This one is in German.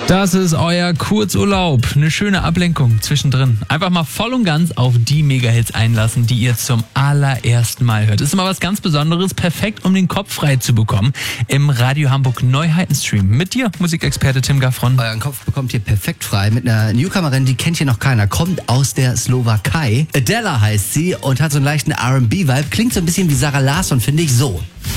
Das ist euer Kurzurlaub. Eine schöne Ablenkung zwischendrin. Einfach mal voll und ganz auf die Megahits einlassen, die ihr zum allerersten Mal hört. Ist immer was ganz Besonderes, perfekt, um den Kopf frei zu bekommen. Im Radio Hamburg Neuheiten-Stream. Mit dir, Musikexperte Tim Gaffron. Euren Kopf bekommt ihr perfekt frei mit einer Newcomerin, die kennt hier noch keiner. Kommt aus der Slowakei. Adela heißt sie und hat so einen leichten R&B-Vibe. Klingt so ein bisschen wie Sarah Larsson, finde ich, so.